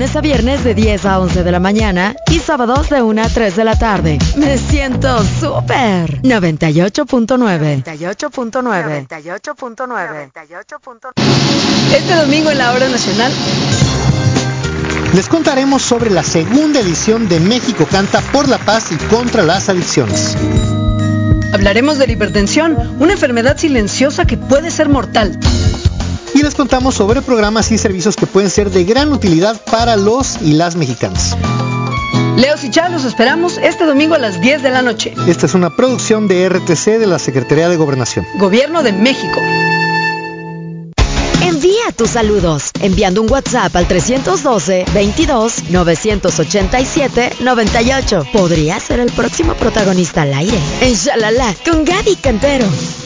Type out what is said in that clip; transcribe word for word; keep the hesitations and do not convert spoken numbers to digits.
lunes a viernes de diez a once de la mañana y sábados de una a tres de la tarde. Me siento súper. noventa y ocho punto nueve. noventa y ocho punto nueve. noventa y ocho punto nueve. Este domingo en la Hora Nacional les contaremos sobre la segunda edición de México Canta por la Paz y contra las adicciones. hablaremos de la hipertensión, una enfermedad silenciosa que puede ser mortal. Y les contamos sobre programas y servicios que pueden ser de gran utilidad para los y las mexicanos. Leos y Chá, los esperamos este domingo a las diez de la noche. Esta es una producción de R T C de la Secretaría de Gobernación. Gobierno de México. Envía tus saludos enviando un WhatsApp al trescientos doce, veintidós, novecientos ochenta y siete, noventa y ocho. Podría ser el próximo protagonista al aire. En Shalala con Gaby Cantero.